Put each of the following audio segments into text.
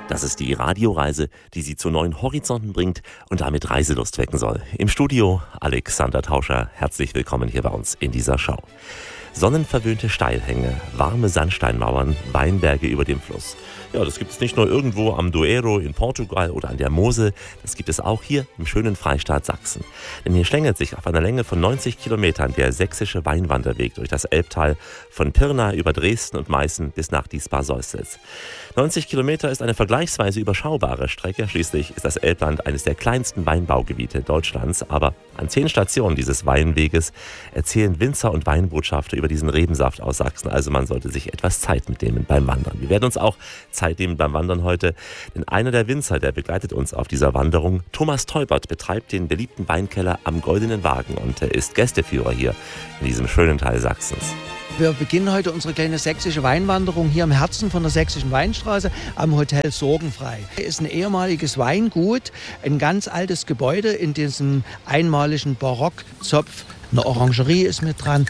Das ist die Radioreise, die Sie zu neuen Horizonten bringt und damit Reiselust wecken soll. Im Studio Alexander Tauscher, herzlich willkommen hier bei uns in dieser Show. Sonnenverwöhnte Steilhänge, warme Sandsteinmauern, Weinberge über dem Fluss. Ja, das gibt es nicht nur irgendwo am Douro in Portugal oder an der Mosel, das gibt es auch hier im schönen Freistaat Sachsen. Denn hier schlängelt sich auf einer Länge von 90 Kilometern der sächsische Weinwanderweg durch das Elbtal von Pirna über Dresden und Meißen bis nach Diespar-Soissels. 90 Kilometer ist eine vergleichsweise überschaubare Strecke. Schließlich ist das Elbland eines der kleinsten Weinbaugebiete Deutschlands. Aber an 10 Stationen dieses Weinweges erzählen Winzer und Weinbotschafter über diesen Rebensaft aus Sachsen. Also man sollte sich etwas Zeit mitnehmen beim Wandern. Wir werden uns auch Zeit nehmen beim Wandern heute. Denn einer der Winzer, der begleitet uns auf dieser Wanderung, Thomas Teubert, betreibt den beliebten Weinkeller am Goldenen Wagen und ist Gästeführer hier in diesem schönen Teil Sachsens. Wir beginnen heute unsere kleine sächsische Weinwanderung hier im Herzen von der Sächsischen Weinstraße am Hotel Sorgenfrei. Es ist ein ehemaliges Weingut, ein ganz altes Gebäude in diesem einmaligen Barockzopf. Eine Orangerie ist mit dran.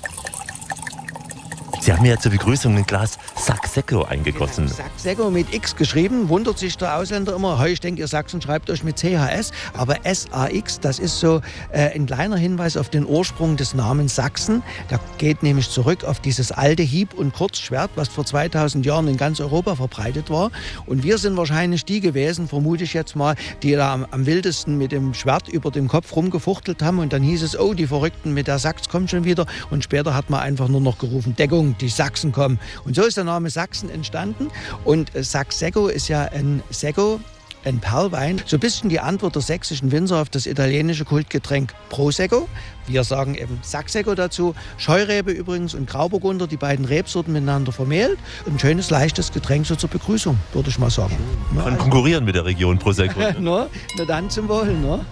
Sie haben mir ja zur Begrüßung ein Glas Saxecco eingegossen. Genau, Saxecco mit X geschrieben, wundert sich der Ausländer immer. Ich denke, ihr Sachsen schreibt euch mit CHS, aber SAX, das ist so ein kleiner Hinweis auf den Ursprung des Namens Sachsen. Der geht nämlich zurück auf dieses alte Hieb- und Kurzschwert, was vor 2000 Jahren in ganz Europa verbreitet war. Und wir sind wahrscheinlich die gewesen, vermute ich jetzt mal, die da am wildesten mit dem Schwert über dem Kopf rumgefuchtelt haben. Und dann hieß es, oh, die Verrückten mit der Sachs kommen schon wieder. Und später hat man einfach nur noch gerufen, Deckung, die Sachsen kommen. Und so ist der Name Sachsen entstanden. Und Saxecco ist ja ein Secco, ein Perlwein. So ein bisschen die Antwort der sächsischen Winzer auf das italienische Kultgetränk Prosecco. Wir sagen eben Saxecco dazu. Scheurebe übrigens und Grauburgunder, die beiden Rebsorten miteinander vermählt. Ein schönes, leichtes Getränk so zur Begrüßung, würde ich mal sagen. Kann konkurrieren mit der Region Prosecco. Na dann zum Wohl. Ne?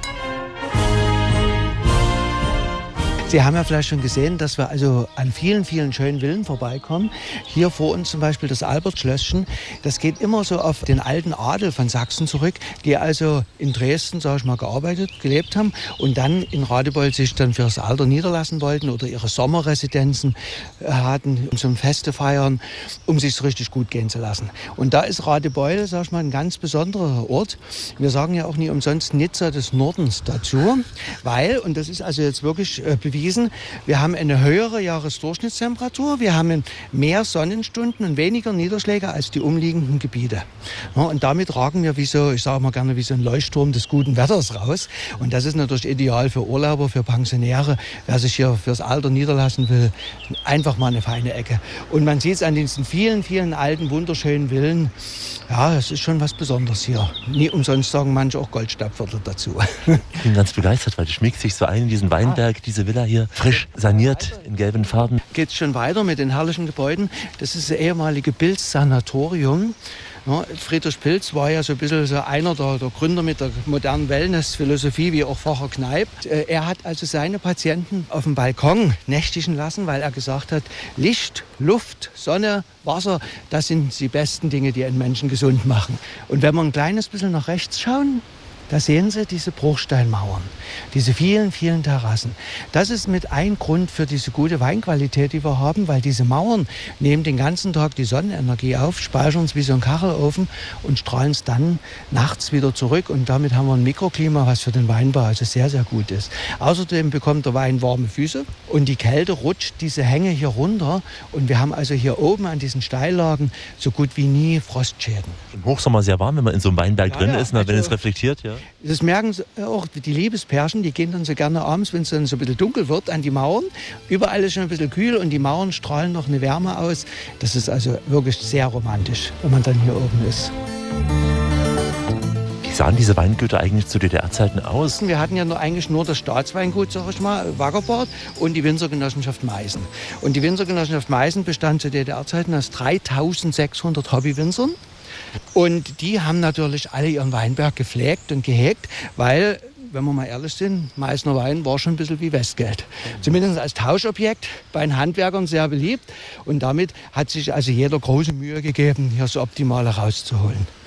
Sie haben ja vielleicht schon gesehen, dass wir also an vielen, vielen schönen Villen vorbeikommen. Hier vor uns zum Beispiel das Albertschlösschen. Das geht immer so auf den alten Adel von Sachsen zurück, die also in Dresden, sag ich mal, gearbeitet, gelebt haben und dann in Radebeul sich dann fürs Alter niederlassen wollten oder ihre Sommerresidenzen hatten, um zum Feste feiern, um sich so richtig gut gehen zu lassen. Und da ist Radebeul, sag ich mal, ein ganz besonderer Ort. Wir sagen ja auch nie umsonst Nizza des Nordens dazu, weil, und das ist also jetzt wirklich bewiesen, wir haben eine höhere Jahresdurchschnittstemperatur, wir haben mehr Sonnenstunden und weniger Niederschläge als die umliegenden Gebiete. Ja, und damit ragen wir wie so, ich sage mal gerne, wie so ein Leuchtturm des guten Wetters raus. Und das ist natürlich ideal für Urlauber, für Pensionäre, wer sich hier fürs Alter niederlassen will. Einfach mal eine feine Ecke. Und man sieht es an diesen vielen, vielen alten, wunderschönen Villen. Ja, es ist schon was Besonderes hier. Nie umsonst sagen manche auch Goldstadtviertel dazu. Ich bin ganz begeistert, weil das schmiegt sich so ein in diesen Weinberg, diese Villa hier, frisch saniert in gelben Farben. Geht schon weiter mit den herrlichen Gebäuden. Das ist das ehemalige Pilz-Sanatorium. Ja, Friedrich Pilz war ja so ein bisschen so einer der Gründer mit der modernen Wellness-Philosophie, wie auch Pfarrer Kneipp. Er hat also seine Patienten auf dem Balkon nächtigen lassen, weil er gesagt hat, Licht, Luft, Sonne, Wasser, das sind die besten Dinge, die einen Menschen gesund machen. Und wenn wir ein kleines bisschen nach rechts schauen, da sehen Sie diese Bruchsteinmauern, diese vielen, vielen Terrassen. Das ist mit ein Grund für diese gute Weinqualität, die wir haben, weil diese Mauern nehmen den ganzen Tag die Sonnenenergie auf, speichern es wie so ein Kachelofen und strahlen es dann nachts wieder zurück. Und damit haben wir ein Mikroklima, was für den Weinbau also sehr, sehr gut ist. Außerdem bekommt der Wein warme Füße und die Kälte rutscht diese Hänge hier runter. Und wir haben also hier oben an diesen Steillagen so gut wie nie Frostschäden. Im Hochsommer sehr warm, wenn man in so einem Weinberg drin ist, wenn es reflektiert, ja. Das merken auch die Liebespärchen, die gehen dann so gerne abends, wenn es dann so ein bisschen dunkel wird, an die Mauern. Überall ist schon ein bisschen kühl und die Mauern strahlen noch eine Wärme aus. Das ist also wirklich sehr romantisch, wenn man dann hier oben ist. Wie sahen diese Weingüter eigentlich zu DDR-Zeiten aus? Wir hatten ja eigentlich nur das Staatsweingut, sag ich mal, Wackerbad und die Winzergenossenschaft Meißen. Und die Winzergenossenschaft Meißen bestand zu DDR-Zeiten aus 3600 Hobbywinzern. Und die haben natürlich alle ihren Weinberg gepflegt und gehegt, weil, wenn wir mal ehrlich sind, Meißner Wein war schon ein bisschen wie Westgeld. Zumindest als Tauschobjekt bei den Handwerkern sehr beliebt. Und damit hat sich also jeder große Mühe gegeben, hier so optimal herauszuholen.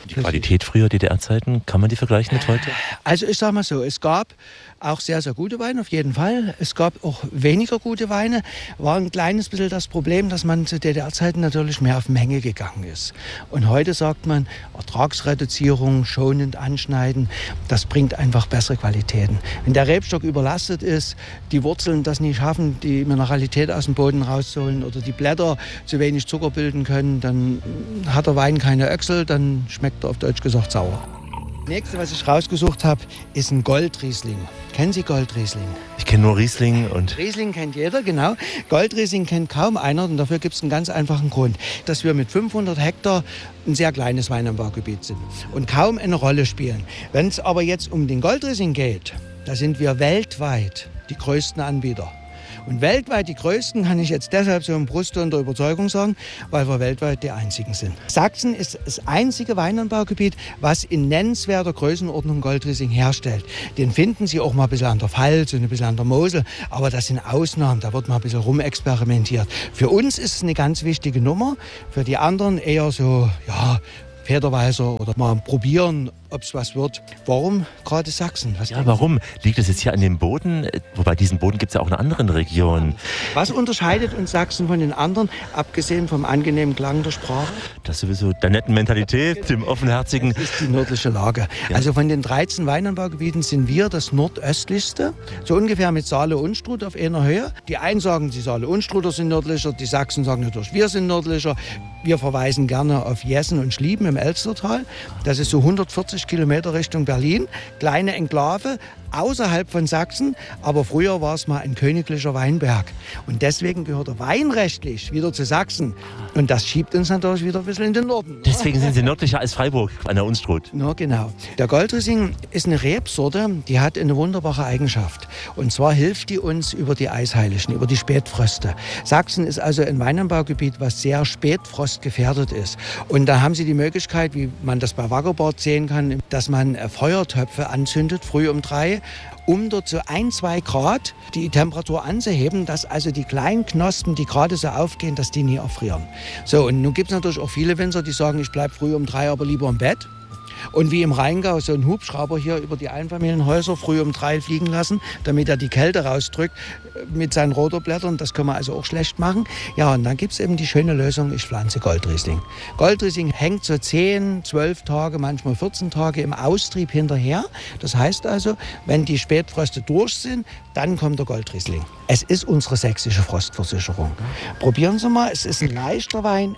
Die Qualität früher DDR-Zeiten, kann man die vergleichen mit heute? Also ich sage mal so, es gab auch sehr, sehr gute Weine, auf jeden Fall. Es gab auch weniger gute Weine. War ein kleines bisschen das Problem, dass man zu DDR-Zeiten natürlich mehr auf Menge gegangen ist. Und heute sagt man, Ertragsreduzierung, schonend anschneiden, das bringt einfach bessere Qualitäten. Wenn der Rebstock überlastet ist, die Wurzeln das nicht schaffen, die Mineralität aus dem Boden rauszuholen oder die Blätter zu wenig Zucker bilden können, dann hat der Wein keine Öchsel, dann schmeckt er auf Deutsch gesagt sauer. Das nächste, was ich rausgesucht habe, ist ein Goldriesling. Kennen Sie Goldriesling? Ich kenne nur Riesling und... Riesling kennt jeder, genau. Goldriesling kennt kaum einer und dafür gibt es einen ganz einfachen Grund, dass wir mit 500 Hektar ein sehr kleines Weinanbaugebiet sind und kaum eine Rolle spielen. Wenn es aber jetzt um den Goldriesling geht, da sind wir weltweit die größten Anbieter. Und weltweit die größten kann ich jetzt deshalb so im Brustton der Überzeugung sagen, weil wir weltweit die einzigen sind. Sachsen ist das einzige Weinanbaugebiet, was in nennenswerter Größenordnung Goldriesling herstellt. Den finden Sie auch mal ein bisschen an der Pfalz und ein bisschen an der Mosel, aber das sind Ausnahmen, da wird mal ein bisschen rumexperimentiert. Für uns ist es eine ganz wichtige Nummer, für die anderen eher so, ja, Federweiser oder mal probieren, ob es was wird. Warum gerade Sachsen? Warum? Liegt es jetzt hier an dem Boden? Wobei diesen Boden gibt es ja auch in anderen Regionen. Was unterscheidet uns Sachsen von den anderen, abgesehen vom angenehmen Klang der Sprache? Das sowieso der netten Mentalität, dem offenherzigen. Das ist die nördliche Lage. Ja. Also von den 13 Weinanbaugebieten sind wir das nordöstlichste, so ungefähr mit Saale-Unstrut auf einer Höhe. Die einen sagen, die Saale-Unstruter sind nördlicher, die Sachsen sagen natürlich, wir sind nördlicher. Wir verweisen gerne auf Jessen und Schlieben im Elstertal. Das ist so 140 Kilometer Richtung Berlin. Kleine Enklave außerhalb von Sachsen, aber früher war es mal ein königlicher Weinberg. Und deswegen gehört er weinrechtlich wieder zu Sachsen. Und das schiebt uns natürlich wieder ein bisschen in den Norden. Deswegen sind Sie nördlicher als Freiburg an der Unstrut. Ja, genau. Der Goldriesling ist eine Rebsorte, die hat eine wunderbare Eigenschaft. Und zwar hilft die uns über die Eisheiligen, über die Spätfröste. Sachsen ist also ein Weinanbaugebiet, was sehr spätfrostgefährdet ist. Und da haben Sie die Möglichkeit, wie man das bei Wackerbad sehen kann, dass man Feuertöpfe anzündet, früh um 3, um dort so 1-2 Grad die Temperatur anzuheben, dass also die kleinen Knospen, die gerade so aufgehen, dass die nie erfrieren. So, und nun gibt es natürlich auch viele Winzer, die sagen, ich bleibe früh um 3 aber lieber im Bett. Und wie im Rheingau so einen Hubschrauber hier über die Einfamilienhäuser früh um 3 fliegen lassen, damit er die Kälte rausdrückt mit seinen Rotorblättern. Das können wir also auch schlecht machen. Ja, und dann gibt es eben die schöne Lösung, ich pflanze Goldriesling. Goldriesling hängt so 10, 12 Tage, manchmal 14 Tage im Austrieb hinterher. Das heißt also, wenn die Spätfröste durch sind, dann kommt der Goldriesling. Es ist unsere sächsische Frostversicherung. Probieren Sie mal, es ist ein leichter Wein.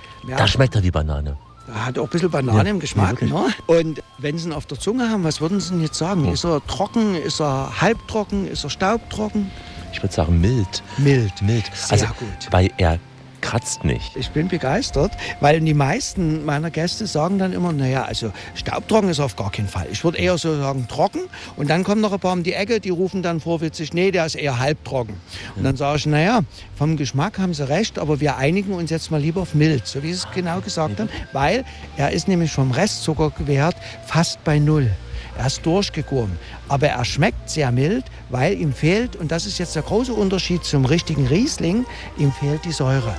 Da schmeckt er wie Banane. Hat auch ein bisschen Banane im Geschmack. Ja, ne? Und wenn Sie ihn auf der Zunge haben, was würden Sie denn jetzt sagen? Ist er trocken, ist er halbtrocken, ist er staubtrocken? Ich würde sagen mild. Mild. Sehr also, gut. Weil er kratzt nicht. Ich bin begeistert, weil die meisten meiner Gäste sagen dann immer, naja, also staubtrocken ist auf gar keinen Fall. Ich würde eher so sagen trocken und dann kommen noch ein paar um die Ecke, die rufen dann vorwitzig, nee, der ist eher halbtrocken. Und dann sage ich, naja, vom Geschmack haben Sie recht, aber wir einigen uns jetzt mal lieber auf mild, so wie Sie es genau gesagt haben, weil er ist nämlich vom Restzuckerwert fast bei 0. Er ist durchgegoren, aber er schmeckt sehr mild, weil ihm fehlt, und das ist jetzt der große Unterschied zum richtigen Riesling, ihm fehlt die Säure.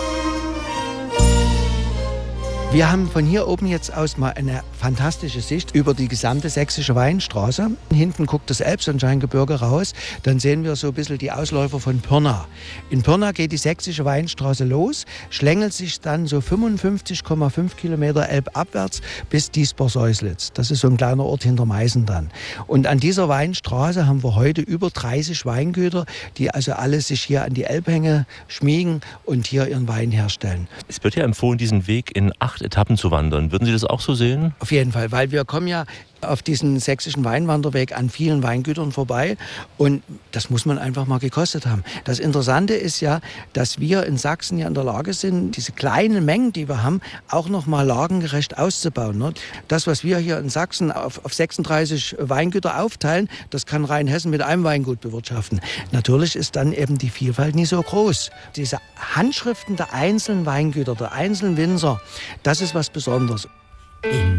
Wir haben von hier oben jetzt aus mal eine fantastische Sicht über die gesamte sächsische Weinstraße. Hinten guckt das Elbsandsteingebirge raus. Dann sehen wir so ein bisschen die Ausläufer von Pirna. In Pirna geht die sächsische Weinstraße los, schlängelt sich dann so 55,5 Kilometer elbabwärts bis Diesbar-Säuslitz. Das ist so ein kleiner Ort hinter Meißen dann. Und an dieser Weinstraße haben wir heute über 30 Weingüter, die also alle sich hier an die Elbhänge schmiegen und hier ihren Wein herstellen. Es wird ja empfohlen, diesen Weg in 8 Etappen zu wandern. Würden Sie das auch so sehen? Auf jeden Fall, weil wir kommen ja auf diesen sächsischen Weinwanderweg an vielen Weingütern vorbei und das muss man einfach mal gekostet haben. Das Interessante ist ja, dass wir in Sachsen ja in der Lage sind, diese kleinen Mengen, die wir haben, auch noch mal lagengerecht auszubauen. Ne? Das, was wir hier in Sachsen auf 36 Weingüter aufteilen, das kann Rheinhessen mit einem Weingut bewirtschaften. Natürlich ist dann eben die Vielfalt nicht so groß. Diese Handschriften der einzelnen Weingüter, der einzelnen Winzer, das ist was Besonderes.